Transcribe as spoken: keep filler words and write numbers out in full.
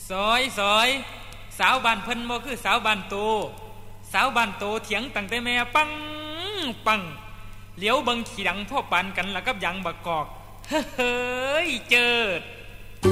ซอยซอยสาวบ้านเพิ่นบ่คือสาวบ้านโตสาวบ้านโตเถียงตั้งแต่แม่ปังปังเหลียวเบิ่งขี้ดังพ่อปานกันแล้วกับหยังบักกอกเฮ้ยเจิด